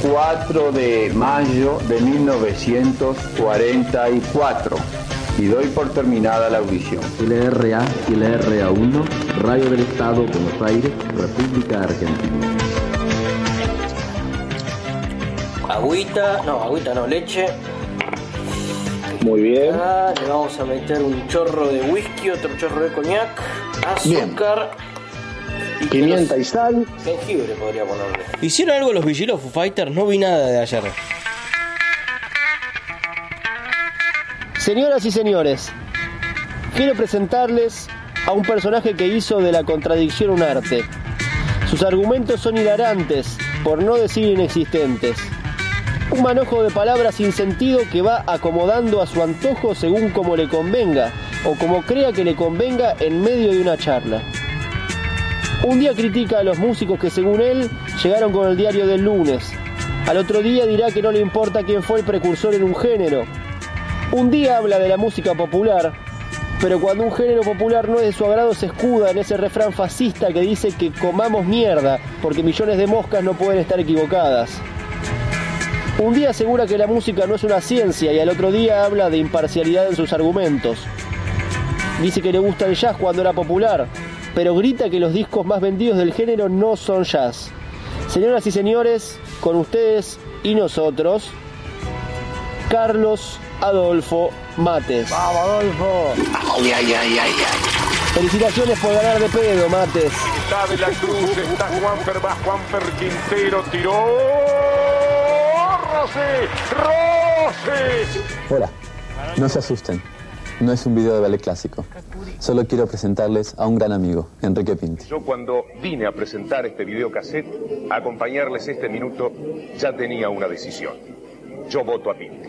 4 de mayo de 1944 y doy por terminada la audición. LRA y LRA1, Radio del Estado, Buenos Aires, República Argentina. Agüita no, leche. Muy bien. Le vamos a meter un chorro de whisky, otro chorro de coñac, azúcar, y pimienta y sal. Jengibre podría ponerle. ¿Hicieron algo los Vigilos Foo Fighters? No vi nada de ayer. Señoras y señores, quiero presentarles a un personaje que hizo de la contradicción un arte. Sus argumentos son hilarantes, por no decir inexistentes. Un manojo de palabras sin sentido que va acomodando a su antojo según como le convenga, o como crea que le convenga en medio de una charla. Un día critica a los músicos que según él llegaron con el diario del lunes. Al otro día dirá que no le importa quién fue el precursor en un género. Un día habla de la música popular, pero cuando un género popular no es de su agrado se escuda en ese refrán fascista que dice que comamos mierda, porque millones de moscas no pueden estar equivocadas. Un día asegura que la música no es una ciencia y al otro día habla de imparcialidad en sus argumentos. Dice que le gusta el jazz cuando era popular, pero grita que los discos más vendidos del género no son jazz. Señoras y señores, con ustedes y nosotros, Carlos Adolfo Mates. ¡Vamos, Adolfo! Ay, ay, ay, ay, ay. Felicitaciones por ganar de pedo, Mates. Está de la Cruz, está Juanfer, va Juanfer, Quintero, tiró. ¡Rossi! Hola, no se asusten. No es un video de ballet clásico. Solo quiero presentarles a un gran amigo, Enrique Pinti. Yo cuando vine a presentar este videocassette, a acompañarles este minuto, ya tenía una decisión. Yo voto a Pinti.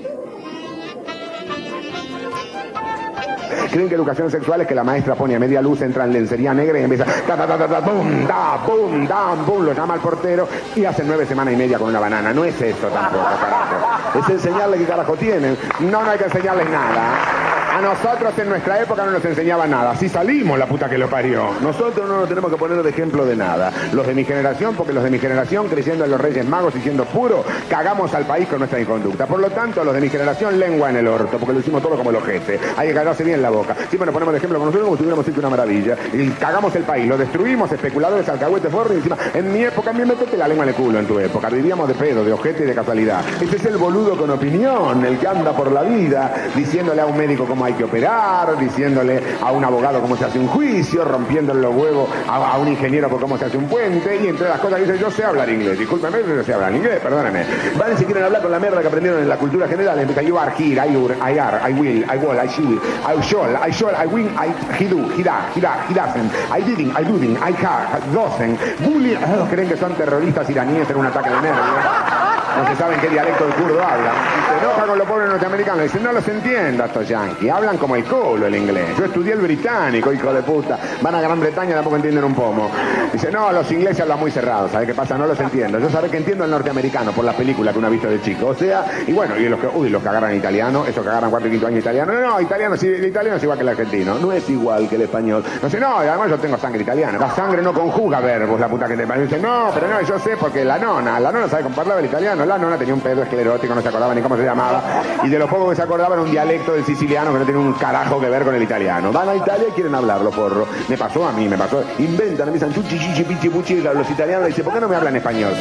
Creen que educación sexual es que la maestra pone a media luz, entra en lencería negra y empieza bum, da, bum, da, bum, lo llama al portero y hace 9 semanas y media con una banana. No es eso tampoco, carajo. Es enseñarle qué carajo tienen. No hay que enseñarles nada. A nosotros en nuestra época no nos enseñaba nada. Así salimos, la puta que lo parió. Nosotros no nos tenemos que poner de ejemplo de nada. Los de mi generación, porque los de mi generación, creyendo en los Reyes Magos y siendo puro, cagamos al país con nuestra inconducta. Por lo tanto, los de mi generación, lengua en el orto, porque lo hicimos todo como el ojete. Hay que cagarse bien la boca. Siempre nos ponemos de ejemplo con nosotros como si hubiéramos hecho una maravilla. Y cagamos el país, lo destruimos, especuladores, alcahuetes, forros, y encima, en mi época, a mí me metete la lengua en el culo en tu época. Vivíamos de pedo, de ojete y de casualidad. Ese es el boludo con opinión, el que anda por la vida, diciéndole a un médico cómo hay que operar, diciéndole a un abogado cómo se hace un juicio, rompiéndole los huevos a un ingeniero por cómo se hace un puente, y entre las cosas que dice, yo sé hablar inglés, discúlpeme, pero yo sé hablar inglés, perdóname. Van si quieren hablar con la mierda que aprendieron en la cultura general, empieza you are here, I are, I will, I will, I should, I shall, I win, he do, he doesn't, I didn't, I didn't, I doesn't, bullying, creen que son terroristas iraníes en un ataque de nervios. No se saben qué dialecto el kurdo habla. Se enoja con los pobres norteamericanos. Dicen, no los entiendo estos yanquis. Hablan como el culo el inglés. Yo estudié el británico, hijo de puta. Van a Gran Bretaña y tampoco entienden un pomo. Dice, no, los ingleses hablan muy cerrados. ¿Sabes qué pasa? No los entiendo. Yo sabré que entiendo el norteamericano por las películas que uno ha visto de chico. O sea, y bueno, y los que agarran italiano, esos que agarran 4 y 5 años italiano. No, italiano, sí, el italiano es igual que el argentino. No es igual que el español. No sé, no, además yo tengo sangre italiana. La sangre no conjuga verbos, la puta que te parece. Dice, no, pero no, yo sé porque la nona sabe cómo parlaba el italiano. La nona tenía un pedo esclerótico, no se acordaba ni cómo se llamaba, y de lo poco que se acordaba era un dialecto del siciliano que no tiene un carajo que ver con el italiano. Van a Italia y quieren hablarlo, porro. Me pasó, inventan, empiezan chuchi, chichi, pichi, puchi, los italianos le dicen, ¿por qué no me hablan español?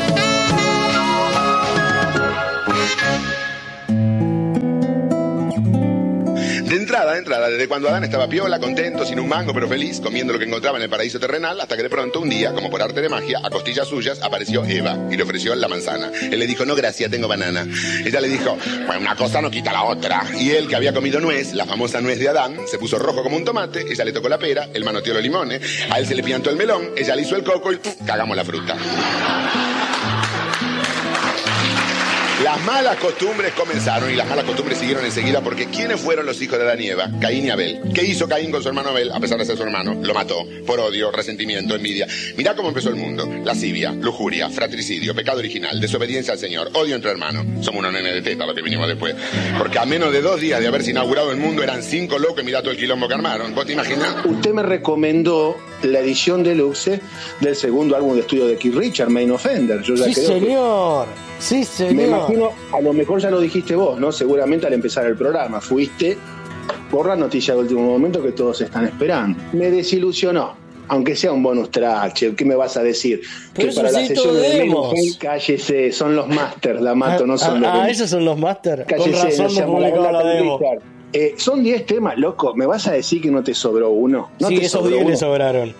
De entrada, desde cuando Adán estaba piola, contento, sin un mango, pero feliz, comiendo lo que encontraba en el paraíso terrenal, hasta que de pronto un día, como por arte de magia, a costillas suyas, apareció Eva y le ofreció la manzana. Él le dijo, no gracias, tengo banana. Ella le dijo, bueno, una cosa no quita la otra. Y él, que había comido nuez, la famosa nuez de Adán, se puso rojo como un tomate, ella le tocó la pera, él manoteó los limones, a él se le piantó el melón, ella le hizo el coco y cagamos la fruta. Las malas costumbres comenzaron y las malas costumbres siguieron enseguida porque ¿quiénes fueron los hijos de Adán y Eva? Caín y Abel. ¿Qué hizo Caín con su hermano Abel? A pesar de ser su hermano, lo mató por odio, resentimiento, envidia. Mirá cómo empezó el mundo. Lascivia, lujuria, fratricidio, pecado original, desobediencia al Señor, odio entre hermanos. Somos unos nenes de teta lo que vinimos después. Porque a menos de 2 días de haberse inaugurado el mundo eran 5 locos y mirá todo el quilombo que armaron. ¿Vos te imaginás? Usted me recomendó la edición deluxe del segundo álbum de estudio de Keith Richards, Main Offender. Yo ya sí, creo señor. Sí, señor. Me imagino, a lo mejor ya lo dijiste vos, ¿no? Seguramente al empezar el programa fuiste por la noticia de último momento que todos están esperando. Me desilusionó, aunque sea un bonus track, che, ¿qué me vas a decir? Pero que para la sesión de demos. cállese, son los masters, la mato, no son los esos son los masters. Con cállese, razón no se no llama publicaba la demo. Son 10 temas, loco, ¿me vas a decir que no te sobró uno? ¿No Sí, te esos sobró 10 uno? le sobraron.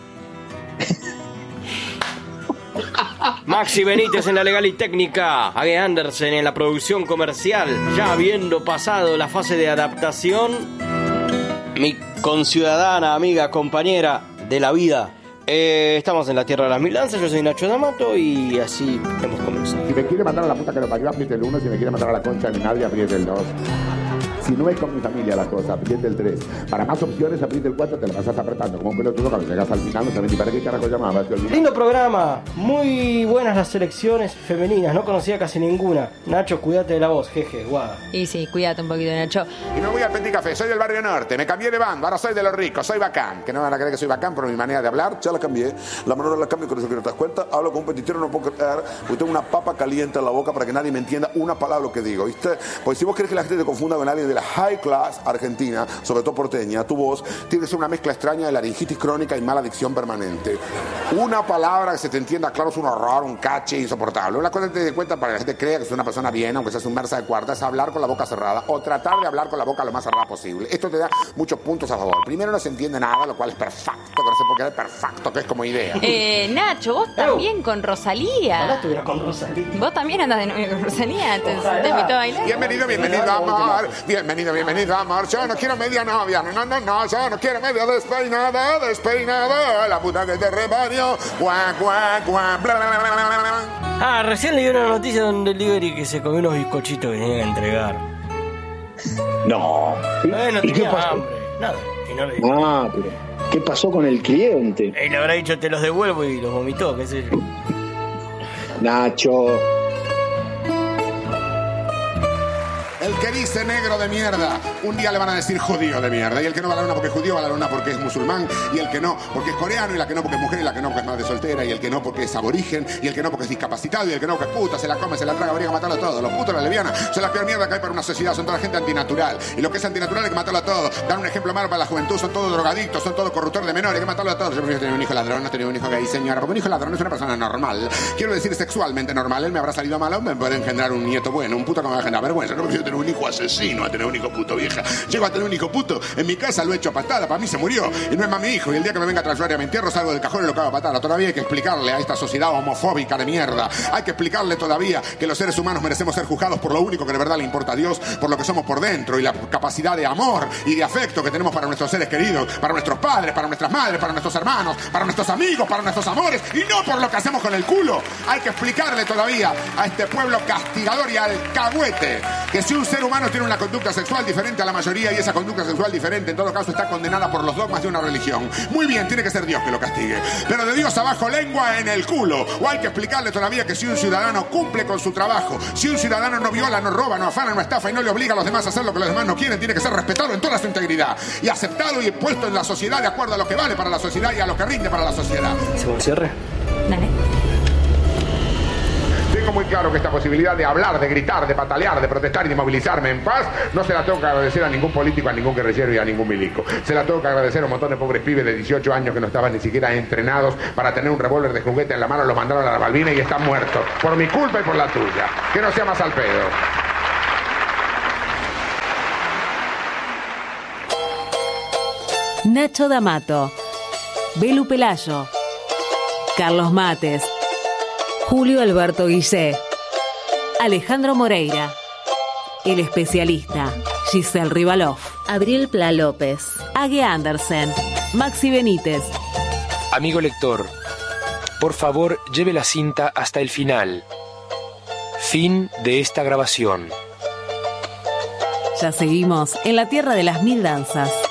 Maxi Benítez en la legal y técnica, Age Andersen en la producción comercial, ya habiendo pasado la fase de adaptación, mi conciudadana, amiga, compañera de la vida. Estamos en la tierra de las mil danzas, yo soy Nacho D'Amato y así hemos comenzado. Si me quiere mandar a la puta que lo parió, apriete el 1. Si me quiere mandar a la concha de mi madre, apriete el 2. Si no es con mi familia la cosa, apriete el 3. Para más opciones, apriete el 4, te la pasas apretando como un pelotudo. Cuando llegas al final no sabes ni para qué carajo llamabas. Lindo programa, muy buenas las selecciones femeninas, no conocía casi ninguna. Nacho, cuídate de la voz, jeje, guada. Y sí, cuídate un poquito, Nacho. Y me voy al Petit Café, soy del barrio norte, me cambié de bando, ahora soy de los ricos, soy bacán. Que no van a creer que soy bacán por mi manera de hablar. Ya la cambié, la menor la cambio, con eso que no te das cuenta. Hablo con un petitero, no puedo creer, porque tengo una papa caliente en la boca para que nadie me entienda una palabra que digo, ¿viste? Porque si vos querés que la gente te confunda con alguien de la high class argentina, sobre todo porteña, tu voz tiene que ser una mezcla extraña de laringitis crónica y mala dicción permanente. Una palabra que se te entienda claro es un horror, un cache insoportable. Una cosa que te des cuenta para que la gente crea que es una persona bien, aunque seas un versa de cuarta, es hablar con la boca cerrada o tratar de hablar con la boca lo más cerrada posible. Esto te da muchos puntos a favor. Primero, no se entiende nada, lo cual es perfecto, que no sé por qué es perfecto, que es como idea. Nacho, vos también con Rosalía. Ojalá estuviera con Rosalía. Vos también andas de novio con Rosalía, te invitó a bailar. Bienvenido, amor. Bienvenido, amor. Yo no quiero media novia. No. Yo no quiero media despeinada. La puta que te rebaño. Bla, bla, bla, bla. Recién leí una noticia de un delivery que se comió unos bizcochitos que tenía que entregar. No. No ¿Y qué tenía pasó? hambre. Nada. Y no le Pero ¿qué pasó con el cliente? Y le habrá dicho te los devuelvo y los vomitó, qué sé yo. Nacho. El que dice negro de mierda, un día le van a decir judío de mierda. Y el que no va a la luna porque es judío, va a la luna porque es musulmán. Y el que no porque es coreano, y la que no porque es mujer, y la que no porque es madre soltera, y el que no porque es aborigen, y el que no porque es discapacitado, y el que no porque es puta, se la come, se la traga, habría que matarlo a todos. Los putos, la lesbiana, son la peor mierda que hay para una sociedad, son toda la gente antinatural. Y lo que es antinatural hay que matarlo a todos. Dan un ejemplo malo para la juventud, son todos drogadictos, son todos corruptores de menores, hay que matarlo a todos. Yo prefiero tener un hijo ladrón, no tener un hijo gay, señora, porque un hijo ladrón es una persona normal. Quiero decir sexualmente normal, él me habrá salido malo, me puede engendrar un nieto bueno, un puto que me va a engendrar vergüenza. No prefiero tener un hijo asesino a tener un hijo puto, vieja. Llego a tener un hijo puto, en mi casa lo he hecho a patada, para mí se murió, y no es más mi hijo, y el día que me venga a trasladar a mi entierro salgo del cajón y lo cago a patada. Todavía hay que explicarle a esta sociedad homofóbica de mierda, hay que explicarle todavía que los seres humanos merecemos ser juzgados por lo único que de verdad le importa a Dios, por lo que somos por dentro, y la capacidad de amor y de afecto que tenemos para nuestros seres queridos, para nuestros padres, para nuestras madres, para nuestros hermanos, para nuestros amigos, para nuestros amores, y no por lo que hacemos con el culo. Hay que explicarle todavía a este pueblo castigador y alcahuete que si un ser humano tiene una conducta sexual diferente a la mayoría, y esa conducta sexual diferente en todo caso está condenada por los dogmas de una religión. Muy bien, tiene que ser Dios que lo castigue, pero de Dios abajo lengua en el culo. O hay que explicarle todavía que si un ciudadano cumple con su trabajo, si un ciudadano no viola, no roba, no afana, no estafa y no le obliga a los demás a hacer lo que los demás no quieren, tiene que ser respetado en toda su integridad y aceptado y puesto en la sociedad de acuerdo a lo que vale para la sociedad y a lo que rinde para la sociedad. ¿Se cierre? Dale. Tengo muy claro que esta posibilidad de hablar, de gritar, de patalear, de protestar y de movilizarme en paz, no se la tengo que agradecer a ningún político, a ningún guerrillero y a ningún milico. Se la tengo que agradecer a un montón de pobres pibes de 18 años que no estaban ni siquiera entrenados para tener un revólver de juguete en la mano, los mandaron a la Balbina y están muertos. Por mi culpa y por la tuya. Que no sea más al pedo. Nacho D'Amato, Belu Pelayo, Carlos Mates, Julio Alberto Guillé, Alejandro Moreira, El Especialista, Giselle Rivalov, Abriel Pla López, Age Andersen, Maxi Benítez. Amigo lector, por favor lleve la cinta hasta el final. Fin de esta grabación. Ya seguimos en la tierra de las mil danzas.